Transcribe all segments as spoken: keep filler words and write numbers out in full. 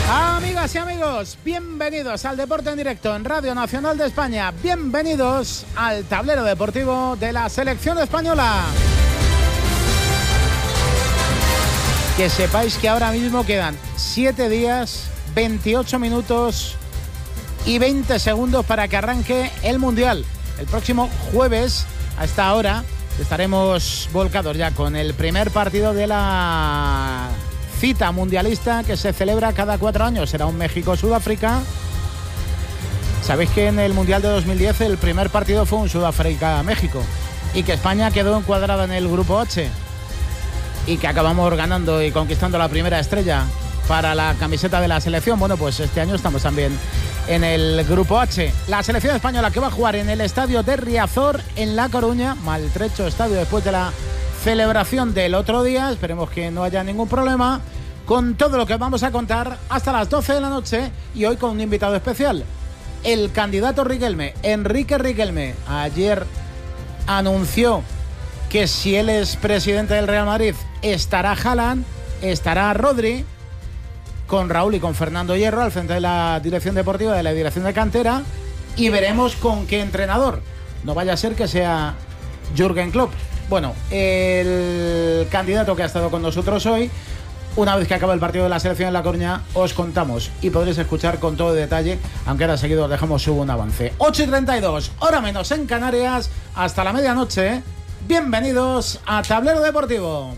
Amigas y amigos, bienvenidos al Deporte en Directo en Radio Nacional de España. Bienvenidos al tablero deportivo de la selección española. Que sepáis que ahora mismo quedan siete días, veintiocho minutos y veinte segundos para que arranque el Mundial. El próximo jueves, a esta hora, estaremos volcados ya con el primer partido de la cita mundialista que se celebra cada cuatro años. Será un México-Sudáfrica. Sabéis que en el Mundial de dos mil diez el primer partido fue un Sudáfrica-México y que España quedó encuadrada en el grupo H y que acabamos ganando y conquistando la primera estrella para la camiseta de la selección. Bueno, pues este año estamos también en el grupo H. La selección española que va a jugar en el estadio de Riazor en La Coruña, maltrecho estadio después de la celebración del otro día. Esperemos que no haya ningún problema con todo lo que vamos a contar hasta las doce de la noche, y hoy con un invitado especial, el candidato Riquelme, Enrique Riquelme. Ayer anunció que si él es presidente del Real Madrid estará Haaland, estará Rodri, con Raúl y con Fernando Hierro al frente de la dirección deportiva, de la dirección de cantera, y veremos con qué entrenador. No vaya a ser que sea Jürgen Klopp. Bueno, el candidato que ha estado con nosotros hoy, una vez que acabe el partido de la selección en La Coruña, os contamos y podréis escuchar con todo detalle, aunque ahora seguido os dejamos un avance. ocho y treinta y dos, hora menos en Canarias, hasta la medianoche. Bienvenidos a Tablero Deportivo.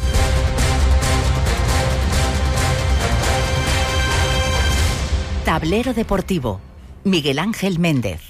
Tablero Deportivo, Miguel Ángel Méndez.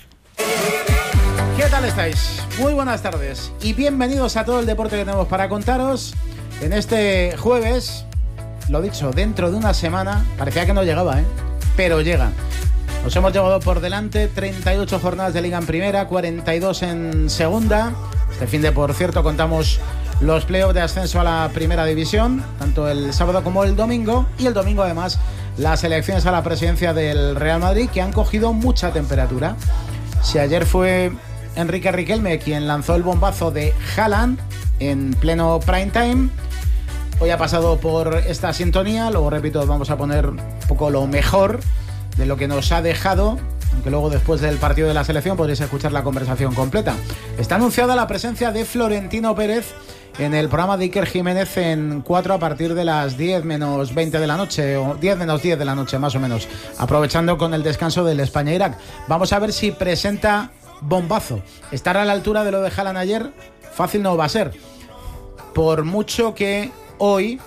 ¿Qué tal estáis? Muy buenas tardes y bienvenidos a todo el deporte que tenemos para contaros en este jueves. Lo dicho, dentro de una semana, parecía que no llegaba, ¿eh? Pero llega. Nos hemos llevado por delante treinta y ocho jornadas de Liga en Primera, cuarenta y dos en Segunda. Este fin de, por cierto, contamos los playoffs de ascenso a la Primera División, tanto el sábado como el domingo. Y el domingo, además, las elecciones a la presidencia del Real Madrid, que han cogido mucha temperatura. Si ayer fue Enrique Riquelme quien lanzó el bombazo de Haaland en pleno prime time, hoy ha pasado por esta sintonía. Luego, repito, vamos a poner un poco lo mejor de lo que nos ha dejado, aunque luego después del partido de la selección podréis escuchar la conversación completa. Está anunciada la presencia de Florentino Pérez en el programa de Iker Jiménez en cuatro a partir de las diez menos veinte de la noche, o diez menos diez de la noche más o menos, aprovechando con el descanso del España-Irak. Vamos a ver si presenta bombazo. ¿Estar a la altura de lo de Haaland ayer? Fácil no va a ser. Por mucho que hoy,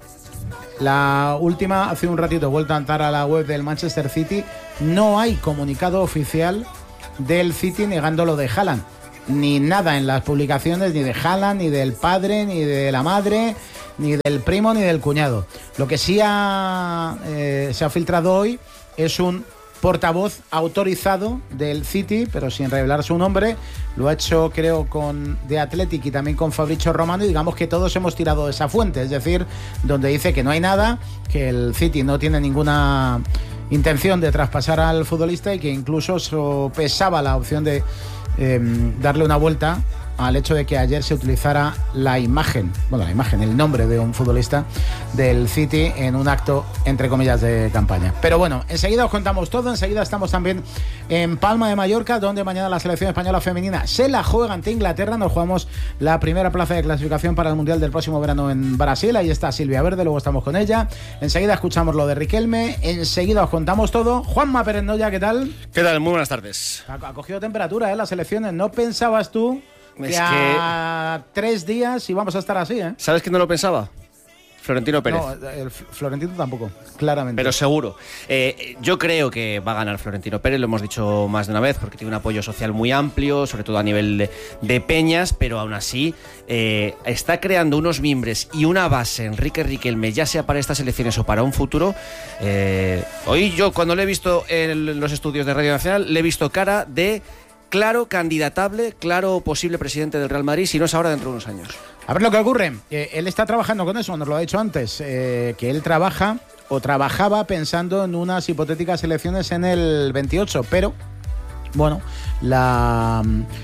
la última, hace un ratito he vuelto a entrar a la web del Manchester City, no hay comunicado oficial del City negando lo de Haaland. Ni nada en las publicaciones, ni de Haaland, ni del padre, ni de la madre, ni del primo, ni del cuñado. Lo que sí ha, eh, se ha filtrado hoy es un portavoz autorizado del City, pero sin revelar su nombre. Lo ha hecho, creo, con The Athletic y también con Fabrizio Romano, y digamos que todos hemos tirado de esa fuente, es decir, donde dice que no hay nada, que el City no tiene ninguna intención de traspasar al futbolista y que incluso sopesaba la opción de eh, darle una vuelta al hecho de que ayer se utilizara la imagen, bueno, la imagen, el nombre de un futbolista del City en un acto, entre comillas, de campaña. Pero bueno, enseguida os contamos todo. Enseguida estamos también en Palma de Mallorca, donde mañana la selección española femenina se la juega ante Inglaterra. Nos jugamos la primera plaza de clasificación para el Mundial del próximo verano en Brasil. Ahí está Silvia Verde, luego estamos con ella. Enseguida escuchamos lo de Riquelme. Enseguida os contamos todo. Juanma Pérez Noya, ¿qué tal? ¿Qué tal? Muy buenas tardes. Ha, ha cogido temperatura, ¿eh? Las selecciones. ¿No pensabas tú que, es que a tres días íbamos a estar así, eh? ¿Sabes quién no lo pensaba? Florentino Pérez. No, el Florentino tampoco, claramente. Pero seguro. Eh, yo creo que va a ganar Florentino Pérez, lo hemos dicho más de una vez, porque tiene un apoyo social muy amplio, sobre todo a nivel de, de peñas, pero aún así eh, está creando unos mimbres y una base, Enrique Riquelme, ya sea para estas elecciones o para un futuro. Eh, hoy yo, cuando le he visto en los estudios de Radio Nacional, le he visto cara de claro candidatable, claro posible presidente del Real Madrid, si no es ahora, dentro de unos años. A ver lo que ocurre. Eh, él está trabajando con eso, nos lo ha dicho antes, eh, que él trabaja o trabajaba pensando en unas hipotéticas elecciones en el veintiocho, pero bueno, la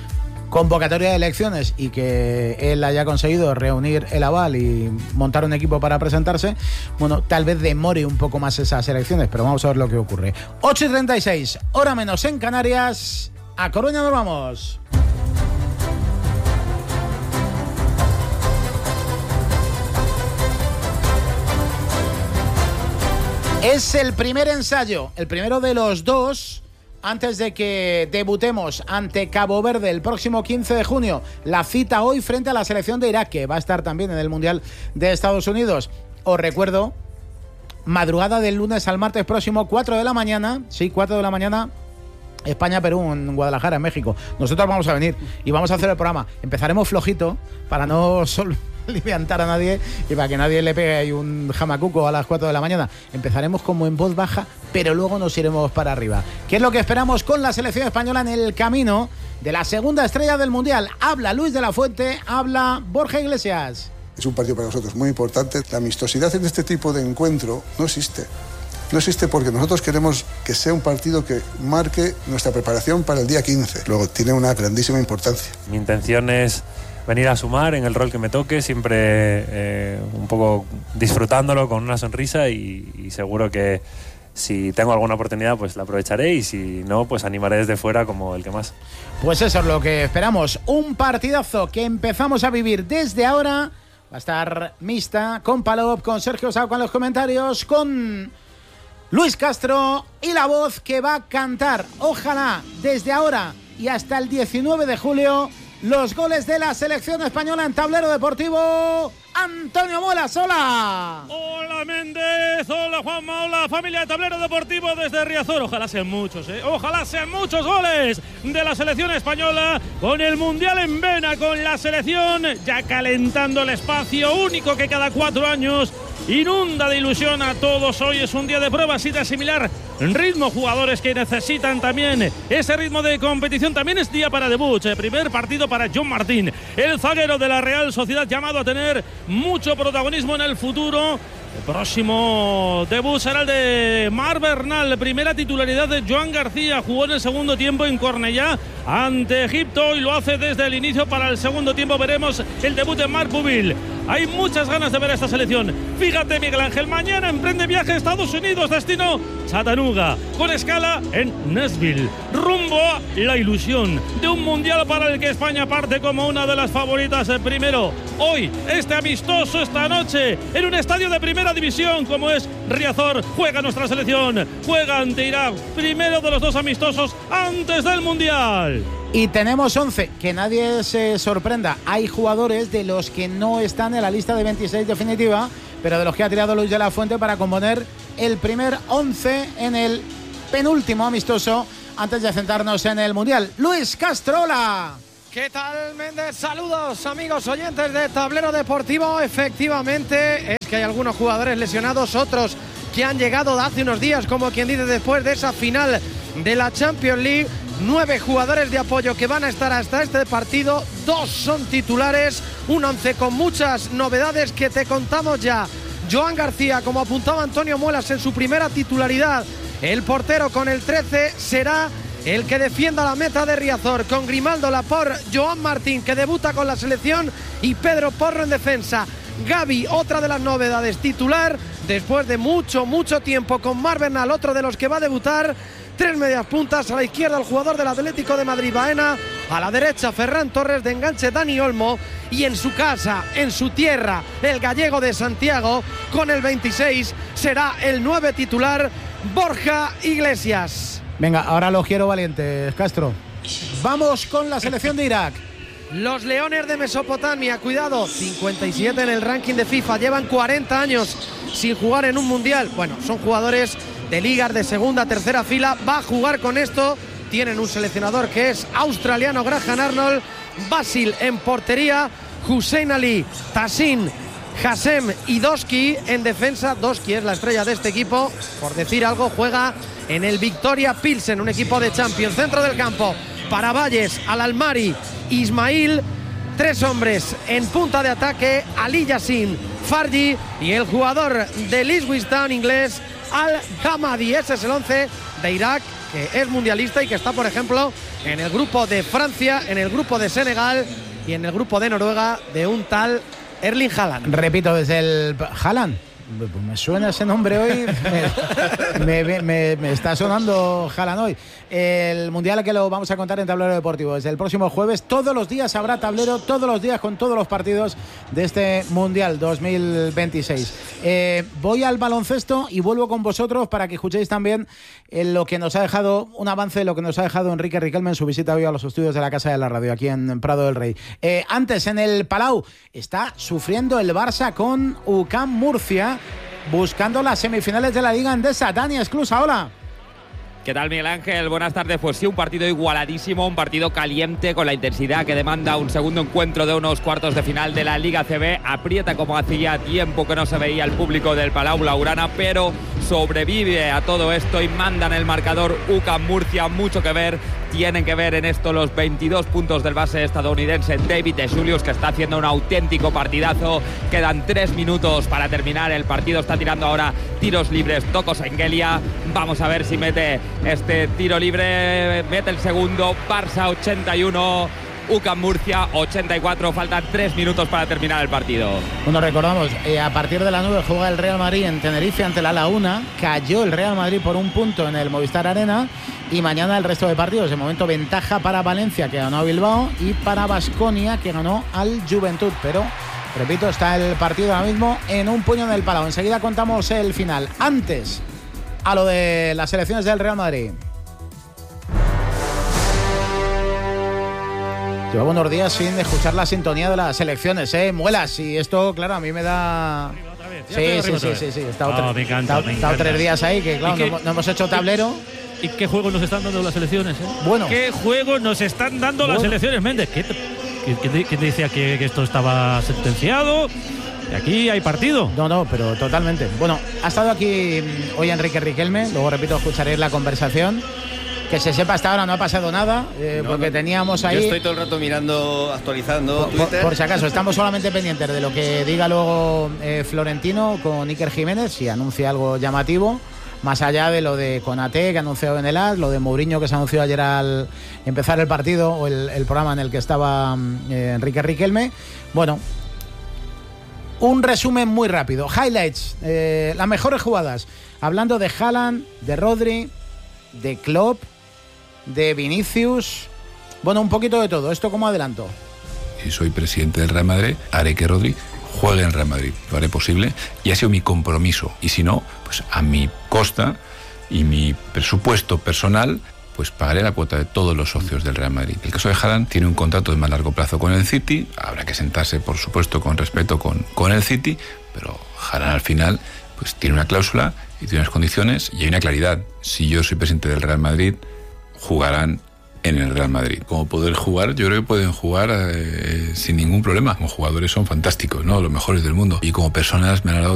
convocatoria de elecciones y que él haya conseguido reunir el aval y montar un equipo para presentarse, bueno, tal vez demore un poco más esas elecciones, pero vamos a ver lo que ocurre. ocho y treinta y seis, hora menos en Canarias. A Coruña nos vamos. Es el primer ensayo, el primero de los dos, antes de que debutemos ante Cabo Verde el próximo quince de junio. La cita hoy frente a la selección de Irak, que va a estar también en el Mundial de Estados Unidos. Os recuerdo, madrugada del lunes al martes próximo, cuatro de la mañana, sí, cuatro de la mañana, España-Perú en Guadalajara, en México. Nosotros vamos a venir y vamos a hacer el programa. Empezaremos flojito para no solo levantar a nadie y para que nadie le pegue ahí un jamacuco a las cuatro de la mañana. Empezaremos como en voz baja, pero luego nos iremos para arriba. ¿Qué es lo que esperamos con la selección española en el camino de la segunda estrella del Mundial? Habla Luis de la Fuente, habla Borja Iglesias. Es un partido para nosotros muy importante. La amistosidad en este tipo de encuentro no existe. No existe porque nosotros queremos que sea un partido que marque nuestra preparación para el día quince. Luego tiene una grandísima importancia. Mi intención es venir a sumar en el rol que me toque, siempre eh, un poco disfrutándolo con una sonrisa y, y seguro que si tengo alguna oportunidad pues la aprovecharé y si no pues animaré desde fuera como el que más. Pues eso es lo que esperamos, un partidazo que empezamos a vivir desde ahora. Va a estar mixta con Palop, con Sergio Sauco en los comentarios, con Luis Castro y la voz que va a cantar, ojalá desde ahora y hasta el diecinueve de julio, los goles de la selección española en Tablero Deportivo. Antonio Muelas, hola. Hola Méndez, hola Juanma, hola familia de Tablero Deportivo desde Riazor. Ojalá sean muchos, ¿eh? Ojalá sean muchos goles de la selección española con el Mundial en vena, con la selección ya calentando el espacio único que cada cuatro años inunda de ilusión a todos. Hoy es un día de pruebas y de asimilar ritmo, jugadores que necesitan también ese ritmo de competición. También es día para debut, el primer partido para John Martín, el zaguero de la Real Sociedad, llamado a tener mucho protagonismo en el futuro. El próximo debut será el de Marc Bernal, primera titularidad de Joan García, jugó en el segundo tiempo en Cornellá ante Egipto y lo hace desde el inicio para el segundo tiempo. Veremos el debut de Marc Bubil. Hay muchas ganas de ver a esta selección. Fíjate, Miguel Ángel, mañana emprende viaje a Estados Unidos, destino Chattanooga, con escala en Nashville, rumbo a la ilusión de un mundial para el que España parte como una de las favoritas. Primero, hoy, este amistoso esta noche, en un estadio de primera división como es Riazor, juega nuestra selección, juega ante Irak, primero de los dos amistosos antes del mundial. Y tenemos once, que nadie se sorprenda. Hay jugadores de los que no están en la lista de veintiséis definitiva, pero de los que ha tirado Luis de la Fuente para componer el primer once en el penúltimo amistoso antes de centrarnos en el Mundial. Luis Castro, hola. ¿Qué tal, Méndez? Saludos, amigos oyentes de Tablero Deportivo. Efectivamente, es que hay algunos jugadores lesionados, otros que han llegado hace unos días, como quien dice, después de esa final de la Champions League. Nueve jugadores de apoyo que van a estar hasta este partido, dos son titulares, un once con muchas novedades que te contamos ya. Joan García, como apuntaba Antonio Muelas en su primera titularidad, el portero con el trece será el que defienda la meta de Riazor, con Grimaldo, Laporte, Joan Martín, que debuta con la selección, y Pedro Porro en defensa. Gavi, otra de las novedades, titular después de mucho, mucho tiempo, con Marc Bernal, otro de los que va a debutar. Tres medias puntas, a la izquierda el jugador del Atlético de Madrid, Baena, a la derecha Ferran Torres, de enganche Dani Olmo, y en su casa, en su tierra, el gallego de Santiago, con el veintiséis, será el nueve titular, Borja Iglesias. Venga, ahora los quiero valientes, Castro. Vamos con la selección de Irak. Los Leones de Mesopotamia, cuidado, cincuenta y siete en el ranking de FIFA, llevan cuarenta años sin jugar en un mundial. Bueno, son jugadores de ligas de segunda, tercera fila, va a jugar con esto. Tienen un seleccionador que es australiano, Graham Arnold. Basil en portería, Hussein Ali, Tassin, Hassem y Doski en defensa. Doski es la estrella de este equipo, por decir algo, juega en el Victoria Pilsen, un equipo de Champions. Centro del campo para Valles, Al-Almari, Ismail. Tres hombres en punta de ataque, Ali Yassin, Farji y el jugador del Ipswich Town inglés, Al-Hamadi. Ese es el once de Irak, que es mundialista y que está, por ejemplo, en el grupo de Francia, en el grupo de Senegal y en el grupo de Noruega de un tal Erling Haaland. Repito, desde el Haaland. Me suena ese nombre hoy, me, me, me, me está sonando Haaland hoy. El Mundial que lo vamos a contar en Tablero Deportivo desde el próximo jueves. Todos los días habrá tablero, todos los días con todos los partidos de este Mundial dos mil veintiséis. Eh, voy al baloncesto y vuelvo con vosotros para que escuchéis también en lo que nos ha dejado, un avance de lo que nos ha dejado Enrique Riquelme en su visita hoy a los estudios de la Casa de la Radio, aquí en Prado del Rey. Eh, antes, en el Palau, está sufriendo el Barça con U C A M Murcia, buscando las semifinales de la Liga Endesa. Dani Esclusa, hola. ¿Qué tal, Miguel Ángel? Buenas tardes. Pues sí, un partido igualadísimo, un partido caliente con la intensidad que demanda un segundo encuentro de unos cuartos de final de la Liga C B. Aprieta como hacía tiempo que no se veía el público del Palau Blaugrana, pero sobrevive a todo esto y mandan el marcador U C A M Murcia. Mucho que ver, tienen que ver en esto los veintidós puntos del base estadounidense David de Julius, que está haciendo un auténtico partidazo. Quedan tres minutos para terminar el partido. Está tirando ahora tiros libres Toko Sengelia. Vamos a ver si mete este tiro libre, mete el segundo. Barça ochenta y uno, U C A M Murcia ochenta y cuatro, faltan tres minutos para terminar el partido. Bueno, recordamos, eh, a partir de las nueve juega el Real Madrid en Tenerife ante la Laguna. Cayó el Real Madrid por un punto en el Movistar Arena y mañana el resto de partidos. De momento ventaja para Valencia, que ganó a Bilbao, y para Baskonia, que ganó al Juventud, pero repito, está el partido ahora mismo en un puño en el Palau. Enseguida contamos el final. Antes, a lo de las selecciones del Real Madrid. Llevaba unos días sin escuchar la sintonía de las selecciones, ¿eh? Muelas, y esto, claro, a mí me da... Sí, sí, sí, sí, sí, he estado, oh, tre... encanta, he estado tres días ahí, que claro, no, no hemos hecho tablero. ¿Y qué juegos nos están dando las selecciones? Eh? Bueno. ¿Qué juegos nos están dando bueno. las selecciones, Méndez? ¿Qué te, qué, qué, qué te decía que, que esto estaba sentenciado? Y aquí hay partido. No, no, pero totalmente. Bueno, ha estado aquí hoy Enrique Riquelme, luego repito, escucharéis la conversación. Que se sepa, hasta ahora no ha pasado nada, eh, no, porque no, teníamos ahí... Yo estoy todo el rato mirando, actualizando por, Twitter. Por, por si acaso, estamos solamente pendientes de lo que diga luego eh, Florentino con Iker Jiménez, si anuncia algo llamativo, más allá de lo de Konaté, que ha anunciado en el A S, lo de Mourinho, que se anunció ayer al empezar el partido, o el, el programa en el que estaba eh, Enrique Riquelme. Bueno, un resumen muy rápido. Highlights, eh, las mejores jugadas. Hablando de Haaland, de Rodri, de Klopp, de Vinicius, bueno, un poquito de todo. ¿Esto cómo adelanto? Si soy presidente del Real Madrid, haré que Rodri juegue en Real Madrid, lo haré posible y ha sido mi compromiso, y si no, pues a mi costa y mi presupuesto personal, pues pagaré la cuota de todos los socios del Real Madrid. El caso de Haaland tiene un contrato de más largo plazo con el City, habrá que sentarse, por supuesto, con respeto con, con el City, pero Haaland al final pues tiene una cláusula y tiene unas condiciones y hay una claridad. Si yo soy presidente del Real Madrid, jugarán en el Real Madrid. Como poder jugar, yo creo que pueden jugar eh, sin ningún problema. Como jugadores son fantásticos, ¿no? Los mejores del mundo. Y como personas me han dado